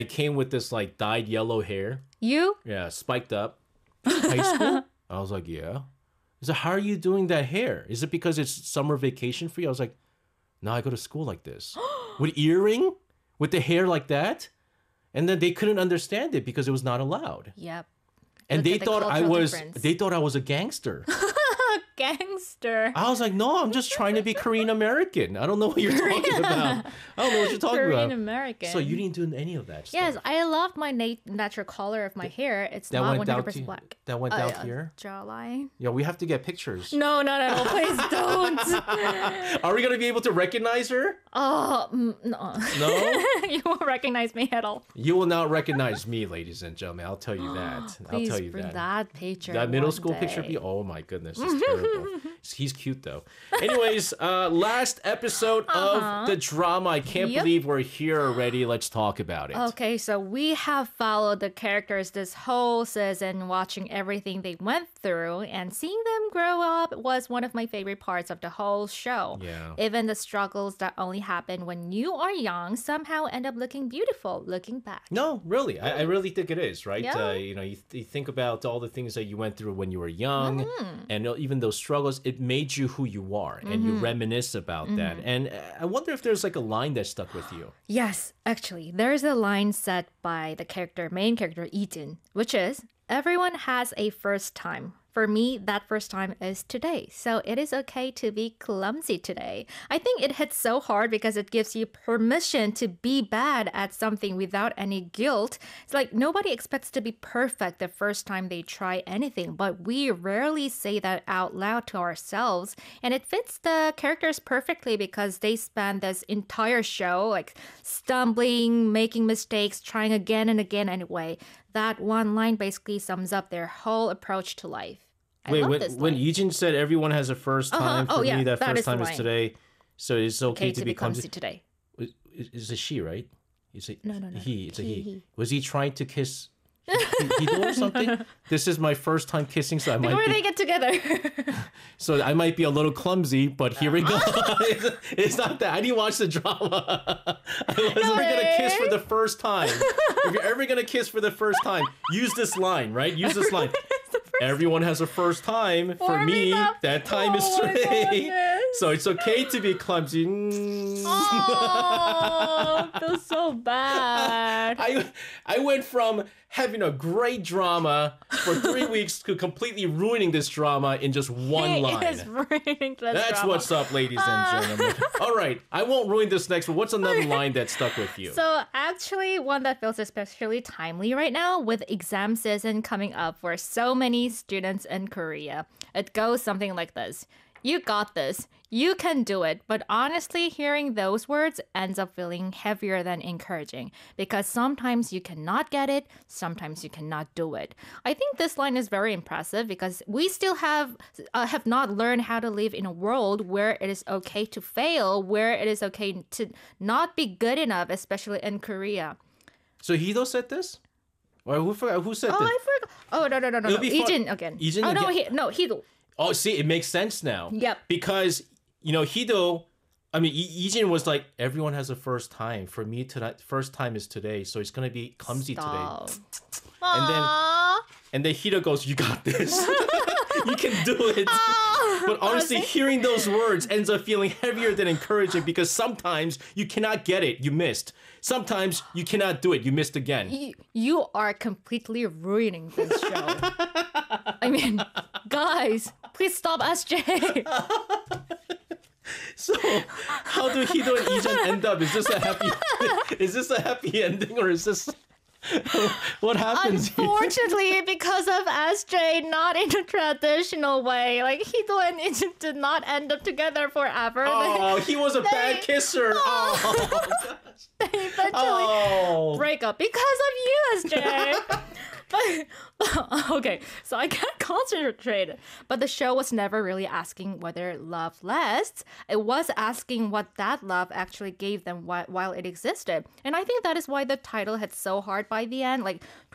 it came with this like dyed yellow hair. You? Yeah, spiked up. High school? I was like, yeah. He's like, how are you doing that hair? Is it because it's summer vacation for you? I was like, no, I go to school like this. With earring? With the hair like that? And then they couldn't understand it because it was not allowed. Yep. And Look at the cultural difference. they thought I was a gangster. Gangster. I was like, no, I'm just trying to be Korean American. I don't know what you're talking about. I don't know what you're talking Korean about. American. So you didn't do any of that stuff. Yes, I love my natural color of my hair. It's That not went down 100% to black. that went down here. Jawline. Yeah, we have to get pictures. No, please don't. Are we gonna be able to recognize her? Oh, no. No, You won't recognize me at all. you will not recognize me, ladies and gentlemen. I'll tell you that. I'll Please tell you bring that. that picture. That middle one school picture. day. Oh my goodness, it's terrible. He's cute though. Anyways, last episode of the drama. I can't Yep. believe we're here already. Let's talk about it. Okay, so we have followed the characters this whole season, watching everything they went through, and seeing them grow up was one of my favorite parts of the whole show. Yeah. Even the struggles that only happen when you are young somehow end up looking beautiful looking back. No, really. I really think it is, right? Yeah. You think about all the things that you went through when you were young, and even those struggles, it made you who you are, and you reminisce about that. And I wonder if there's like a line that stuck with you. Yes, actually, there's a line said by the main character, Ijin, which is, everyone has a first time. For me, that first time is today. So it is okay to be clumsy today. I think it hits so hard because it gives you permission to be bad at something without any guilt. It's like nobody expects to be perfect the first time they try anything, but we rarely say that out loud to ourselves. And it fits the characters perfectly because they spend this entire show like stumbling, making mistakes, trying again and again anyway. That one line basically sums up their whole approach to life. I Wait, love this when line. Yijin said everyone has a first time, Oh, for yeah, me that that first is the time is line. today. So it's okay, Okay, to to be be clumsy clumsy. today. Is a she, right? Is it No. he? It's a he. He. Was he trying to kiss Hito or something? This is my first time kissing, so I might Before be, they get together. so I might be a little clumsy, but here we go. It's not that. I didn't watch the drama. I was never gonna kiss for the first time. If you're ever gonna kiss for the first time, use this line, right? Use this line. Everyone has a first time. For me, that time is Oh my today. goodness. So it's okay to be clumsy. Oh, feels so bad. I went from having a great drama for 3 weeks to completely ruining this drama in just one He line. is ruining the That's drama. what's up, ladies and gentlemen. All right, I won't ruin this next one. What's another line that stuck with you? So actually, one that feels especially timely right now with exam season coming up for so many students in Korea. It goes something like this. You got this. You can do it. But honestly, hearing those words ends up feeling heavier than encouraging because sometimes you cannot get it, sometimes you cannot do it. I think this line is very impressive because we still have not learned how to live in a world where it is okay to fail, where it is okay to not be good enough, especially in Korea. So Hito said this? Or who forgot? Who said Oh, this? I forgot. Oh, no. It'll be fun- Ijin again. Ijin oh, no, again? Hito. Oh, see, it makes sense now. Yep. Because, Hito, Ijin was like, everyone has a first time. For me, tonight, first time is today. So it's going to be clumsy Stop. today. Aww. And then Hito goes, you got this. You can do it. Oh, But honestly, hearing those words ends up feeling heavier than encouraging because sometimes you cannot get it. You missed. Sometimes you cannot do it. You missed again. You are completely ruining this show. I mean, guys, please stop SJ. So, how do Hito and Ijin end up? Is this a happy? Is this a happy ending, or is this? What happens here? Unfortunately, because of SJ, not in a traditional way. Like, Hito and Ijin did not end up together forever. Oh, he was a bad kisser. Oh, They eventually oh. break up because of you, SJ. But okay, so I can't concentrate. But the show was never really asking whether love lasts. It was asking what that love actually gave them while it existed. And I think that is why the title hit so hard by the end. Like,